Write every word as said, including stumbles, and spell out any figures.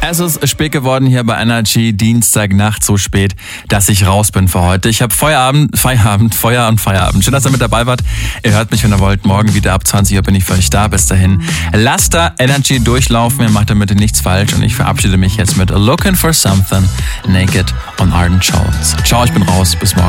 Es ist spät geworden hier bei Energy, Dienstagnacht, so spät, dass ich raus bin für heute. Ich habe Feierabend, Feierabend, Feuer und Feierabend. Schön, dass ihr mit dabei wart. Ihr hört mich, wenn ihr wollt. Morgen wieder ab zwanzig Uhr bin ich für euch da. Bis dahin, lasst da Energy durchlaufen. Ihr macht damit nichts falsch. Und ich verabschiede mich jetzt mit Looking for Something, Naked und Arden Jones. Ciao, ich bin raus. Bis morgen.